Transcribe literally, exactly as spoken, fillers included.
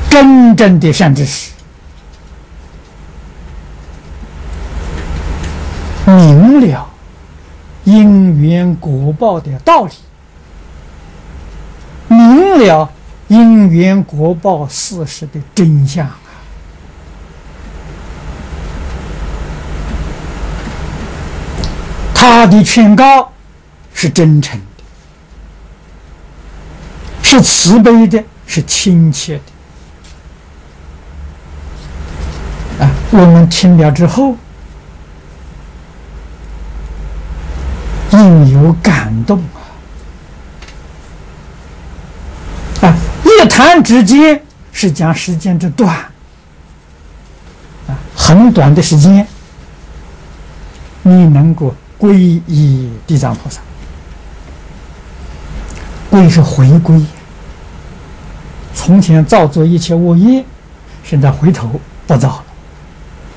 真正的善知识，明了因缘果报的道理，明了因缘果报事实的真相啊！他的劝告是真诚的，是慈悲的，是亲切的啊！我们听了之后，应有感动啊！啊，一谈之间是讲时间之短啊，很短的时间，你能够皈依地藏菩萨，皈是回归，从前造作一切恶业，现在回头不造了。